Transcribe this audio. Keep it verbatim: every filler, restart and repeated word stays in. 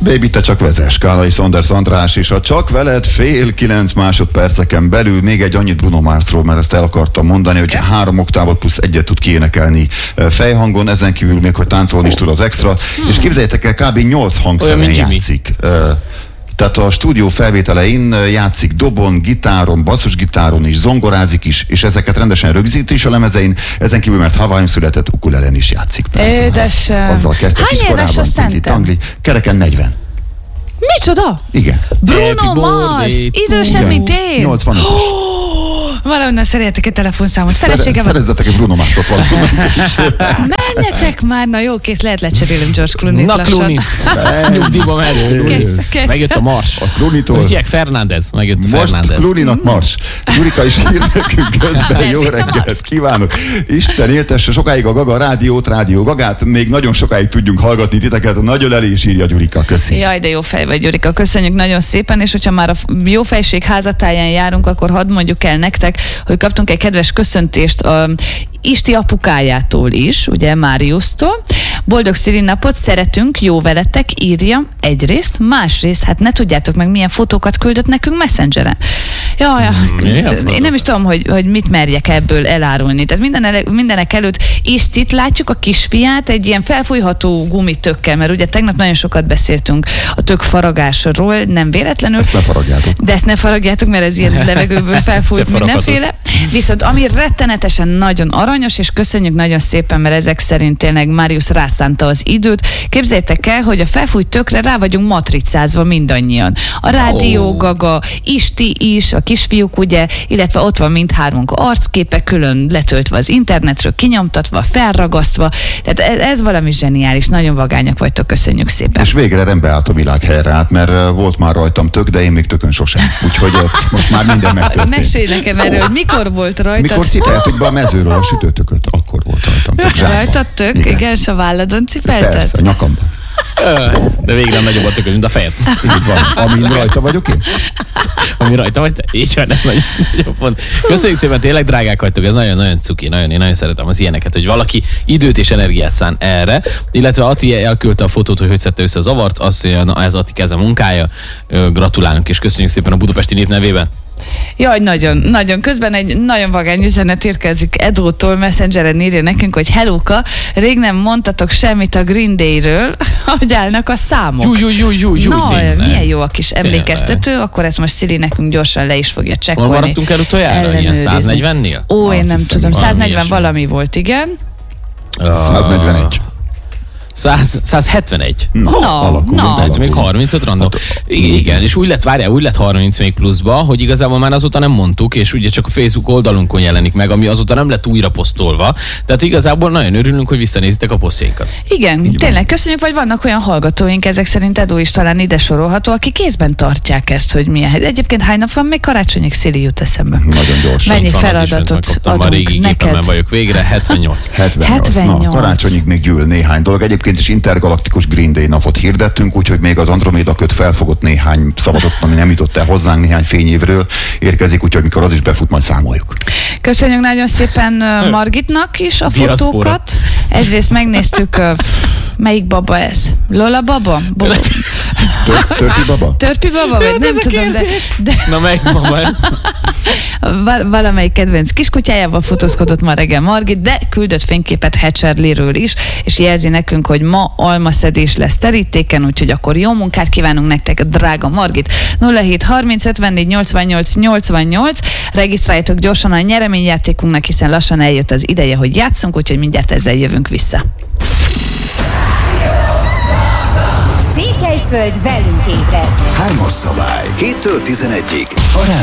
Baby, te csak vezess, Kálai Saunders András, és a csak veled fél kilenc másodperceken belül még egy annyit Bruno Marsról, mert ezt el akartam mondani, hogy három oktávot plusz egyet tud kiénekelni fejhangon, ezen kívül még, hogy táncolni is tud az extra, hmm. és képzeljétek el, kb. nyolc hangszeren játszik. Tehát a stúdió felvételein játszik dobon, gitáron, basszusgitáron is, zongorázik is, és ezeket rendesen rögzít is a lemezein, ezen kívül, mert Hawaiion született, ukulelen is játszik. Persze, Édes. Azzal kezdte kiskorában. Tangli, kereken negyven. Micsoda? Igen. Bruno Mars, idősebb, mint én. nyolcvanötös. Valahonnan szerezzetek egy telefonszámot. Felesége van. Szerezzetek egy Bruno Marsot valahonnan. Menjetek már, na jó, kész, lehet lecserélem George Clooney-t Na, lassan. Clooney. Nyugdíjba mehet. Megjött a Mars. A Clooney-tól. Úgy Fernández. Megjött a Most Fernández. Clooney-nak Mars. Gyurika is írt nekünk közben. Jó reggelt kívánok. Isten éltesse sokáig a Gaga rádiót, Rádió Gagát. Még nagyon sokáig tudjunk hallgatni titeket. Nagyon elé is írja Gyurika. Köszi. Jaj, de jó fej vagy, Gyurika. Köszönjük nagyon szépen, és hogyha már a jó fejség házatáján járunk, akkor hadd mondjuk el nektek, hogy kaptunk egy kedves köszöntést a Isti apukájától is, ugye Máriusztól. Boldog szülinapot, szeretünk, jó veletek, írja egyrészt, másrészt, hát ne tudjátok meg, milyen fotókat küldött nekünk Messengeren. Jaj, Hmm, én nem is tudom, hogy, hogy mit merjek ebből elárulni. Tehát minden, mindenek előtt Istit látjuk, a kisfiát egy ilyen felfújható gumitökkel, mert ugye tegnap nagyon sokat beszéltünk a tök faragásról, nem véletlenül. Ezt ne faragjátok. De ezt ne faragjátok, mert ez ilyen levegőből felfújt mindenféle. Viszont ami rettenetesen nagyon aranyos, és köszönjük nagyon szépen, mert ezek szerint tényleg Máriusz rászánta az időt. Képzeljétek el, hogy a felfújt tökre rá vagyunk matricázva mindannyian. A Rádió oh. Gaga, Isti is, a kisfiúk ugye, illetve ott van mindhármunk arcképe, külön letöltve az internetről, kinyomtatva, felragasztva. Tehát ez, ez valami zseniális, nagyon vagányak vagytok, köszönjük szépen. És végre rendbe állt a világ helyre át, mert volt már rajtam tök, de én még tökön sosem. Úgyhogy most már minden megtörtént. Mesélj nekem erről, hogy mikor volt rajtad? Mikor cipeltük be a mezőről a sütőtököt, akkor volt rajtam tök zsákban. Rajtad tök? Igen, igen, s a válladon cipelted? Persze, a nyakamban. De végre nagyobb a tököd, mint a fejed. Így van. Amin rajta vagyok én? Ami rajta vagy te? Így van, ez nagyon, nagyon pont. Köszönjük szépen, tényleg drágák vagytok, ez nagyon-nagyon cuki, nagyon, én nagyon szeretem az ilyeneket, hogy valaki időt és energiát szán erre, illetve Ati elküldte a fotót, hogy hogy szedte össze a zavart, az, na, ez Ati keze munkája, gratulálunk és köszönjük szépen a budapesti nép nevében. Jaj, nagyon, nagyon. Közben egy nagyon vagány üzenet érkezik Edótól, Messengeren írja nekünk, hogy hellóka, rég nem mondtatok semmit a Green Day-ről, hogy állnak a számok. Jú, jú, jú, jú, jú, Na, tényleg. milyen jó a kis emlékeztető, tényleg. Akkor ezt most Szili nekünk gyorsan le is fogja csekkolni. Hol maradtunk el utoljára? Ilyen száznegyvennél? Ó, én nem tudom, száznegyven valami, valami volt, igen. száznegyvenegy. száz, százhetvenegy. Na, na, na. Hát még harmincöt random. Hát, igen, és úgy lett, várjál, úgy lett harminc még pluszba, hogy igazából már azóta nem mondtuk, és ugye csak a Facebook oldalunkon jelenik meg, ami azóta nem lett újra posztolva. Tehát igazából nagyon örülünk, hogy visszanézitek a posztjainkat. Igen, így tényleg van. Köszönjük, vagy vannak olyan hallgatóink, ezek szerint Edo is talán ide sorolható, aki kézben tartják ezt, hogy milyen. Egyébként hány nap van, még karácsonyig, Szili jut eszembe. Nagyon gyorsan. Mennyi feladatot adunk a régi neked? Gépemen vagyok végre, hetvennyolc. hetvennyolc. hetvennyolc. Na, karácsonyig még gyűl néhány dolog. Egyébként is intergalaktikus Green Day napot hirdettünk, úgyhogy még az Andromeda köt felfogott néhány szabadot, ami nem jutott el hozzánk néhány fényévről érkezik, úgyhogy mikor az is befut, majd számoljuk. Köszönjük nagyon szépen Margitnak is a fotókat. Egyrészt megnéztük, melyik baba ez? Lola baba? baba. Törpi baba? Törpi baba? Vagy nem tudom, de, de... Na melyik baba ez? Val- valamelyik kedvenc kiskutyájával fotózkodott ma reggel Margit, de küldött fényképet Hatcherleyről is, és jelzi nekünk, hogy ma almaszedés lesz terítéken, úgyhogy akkor jó munkát kívánunk nektek, drága Margit. nulla hét harminc ötvennégy nyolcvannyolc nyolcvannyolc. Regisztráljatok gyorsan a nyereményjátékunknak, hiszen lassan eljött az ideje, hogy játszunk, úgyhogy mindjárt ezzel jövünk vissza. Székelyföld velünk ébred. Hármas szabály. héttől tizenegyig. A